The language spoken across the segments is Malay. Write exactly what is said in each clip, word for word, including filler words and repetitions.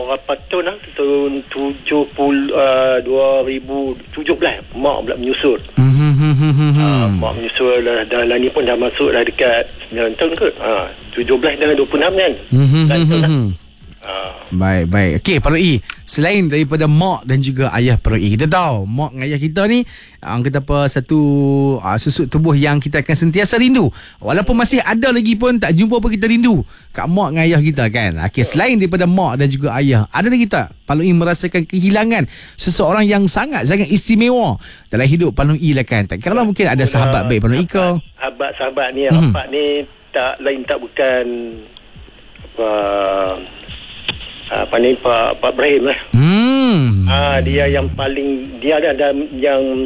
Berapa tahun lah, tahun tujuh puluh, uh, dua ribu tujuh belas mak pula menyusul. Mm-hmm. uh, mak menyusul dah, dah lah ni pun dah masuk dah dekat sembilan tahun ke, uh, tujuh belas dengan dua puluh enam kan. Mm-hmm. sembilan tahun lah. Uh. Baik, baik. Okey, Pak Roi, selain daripada mak dan juga ayah Pak Roi, kita tahu mak dan ayah kita ni uh, kita apa satu uh, susuk tubuh yang kita akan sentiasa rindu. Walaupun masih ada lagi pun tak jumpa pun kita rindu kat mak dan ayah kita kan. Okey, selain daripada mak dan juga ayah, ada lagi tak Pak Roi merasakan kehilangan seseorang yang sangat-sangat istimewa dalam hidup Pak Roi lah kan? Tak kira mungkin ada sahabat baik Pak Roi ke? Sahabat-sahabat ni, Hmm. bapak ni tak lain tak bukan apa apa ni Pak Pak Ibrahim lah. Hmm. Ah, dia yang paling dia ada, ada yang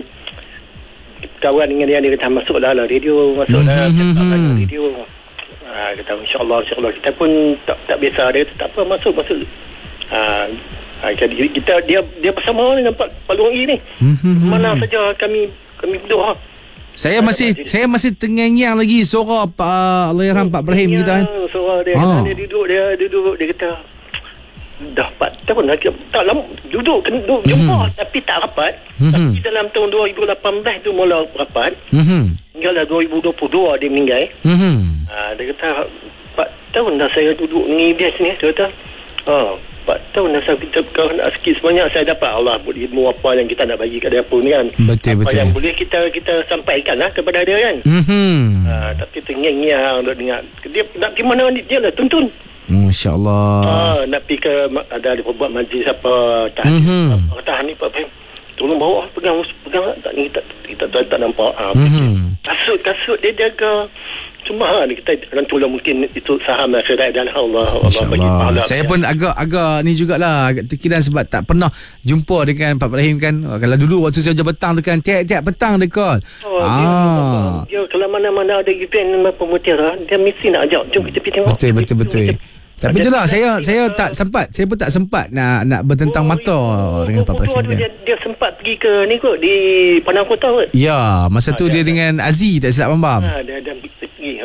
kawan dengan dia, dia kata masuk dah lah radio, masuk dah cakap dengan radio. Ah, kata insya-Allah insya-Allah kita pun tak tak biasa, dia kata tak apa, masuk masuk. Ah, ah jadi kita dia dia bersama dengan Pak Pak Luangi ni. Mana saja kami kami berdoa. Saya masih saya masih terngiang lagi suara Pak Allahyarham Pak Ibrahim kita kan. Suara dia, Ha. dia duduk dia duduk dia kata dah empat tahun lagi tak lama duduk kena duduk jumpa mm-hmm. tapi tak rapat. Mm-hmm. Tapi dalam tahun dua ribu lapan belas tu mula rapat. Mm-hmm. Hinggalah dua ribu dua puluh dua dia meninggal. Mm-hmm. Ha, dia kata empat tahun dah saya duduk ni dia sini. Dia kata oh, empat tahun dah saya kita nak sikit sebanyak saya dapat Allah buat ilmu apa yang kita nak bagi kat dia pun kan. Betul, apa betul. yang boleh kita kita sampaikan lah kepada dia kan. Mm-hmm. Ha, tapi terngiang-ngiang duk dengar dia nak pergi mana ni dia lah tuntun. Masya-Allah. Ah, nak pergi ke ada ada buat majlis apa tahan. Mm-hmm. Apa tahan ni Pak Ibrahim. Tolong bawa pegang pegang tak ni kita kita tak, tak nampak. Ah, mm-hmm. kasut kasut dia jaga. Cuma ha, kita orang tolong mungkin itu saham akhirat dan Allah Allah bagi pahala. Saya pun agak-agak ni jugalah agak terkiran sebab tak pernah jumpa dengan Pak Ibrahim kan. Kalau dulu waktu saya kerja petang tu kan tiap-tiap petang dia call. Oh, ah. Dia, dia kalau mana-mana ada event pemutiara dia mesti nak ajak jom kita pergi tengok. Betul betul betul. Tapi itulah saya saya tak sempat saya pun tak sempat nak nak bertentang oh, mata oh, dengan Pak Ibrahim kan. Dia, dia sempat pergi ke ni kot di Padang Kota kot. Ya, masa tu ha, dia, dia dengan Aziz tak silap Bambam. Ha, dia ada pergi.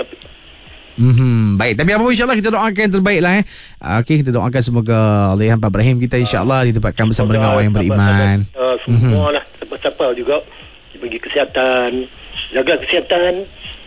Hmm, baik. Tapi apa pun insya-Allah kita doakan yang terbaik lah eh. Okey, kita doakan semoga Allahyarham Pak Ibrahim kita insya-Allah ditempatkan bersama dengan orang yang beriman. Uh, semua lah siapa-siapa juga bagi kesihatan, jaga kesihatan.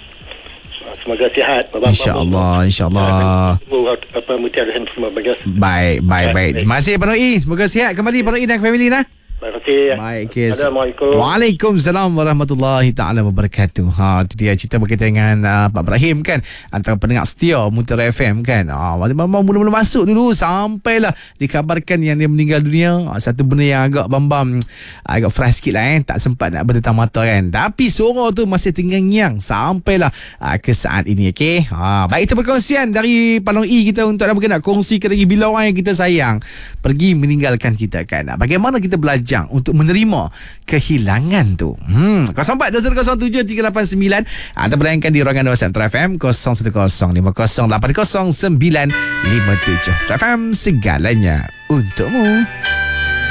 Semoga sihat. InsyaAllah, insyaAllah. Apa mutiara semua bagus. Baik, baik, baik. Terima kasih Pak Roi. Semoga sihat kembali Pak Roi dan family nah. Terima kasih. Baik, okay. Assalamualaikum. Waalaikumsalam warahmatullahi taala wabarakatuh. Ha, itu dia cerita berkaitan dengan uh, Pak Ibrahim kan, antara pendengar setia Mutiara F M kan. Ah, ha, mula-mula masuk dulu sampailah dikabarkan yang dia meninggal dunia. Ha, satu benda yang agak bambam, agak fresh sikit lah eh, tak sempat nak bertetang mata kan. Tapi suara tu masih terngiang-ngiang sampailah uh, ke saat ini, okey. Ha, baik, itu perkongsian dari Pak Long E kita untuk mungkin nak kongsikan lagi bila orang yang kita sayang pergi meninggalkan kita kan. Bagaimana kita belajar untuk menerima kehilangan tu. Hmm, kosong empat dua kosong tujuh tiga lapan sembilan atau berlayangkan di ruangan WhatsApp True F M kosong satu kosong lima kosong lapan kosong sembilan lima tujuh. True F M, segalanya untukmu.